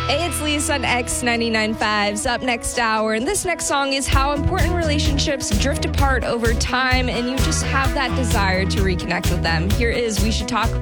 Hey, it's Lisa on X99.5's Up Next Hour. And this next song is how important relationships drift apart over time and you just have that desire to reconnect with them. Here is We Should Talk